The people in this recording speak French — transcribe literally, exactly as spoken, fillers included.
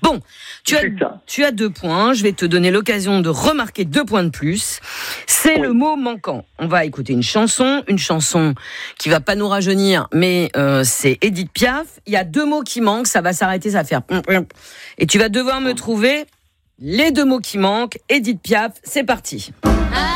Bon, tu as, tu as deux points. Je vais te donner l'occasion de remarquer deux points de plus. C'est oui. le mot manquant. On va écouter une chanson, une chanson qui va pas nous rajeunir, mais euh, c'est Édith Piaf. Il y a deux mots qui manquent, ça va s'arrêter, ça va faire... Et tu vas devoir me trouver les deux mots qui manquent. Édith Piaf, c'est parti.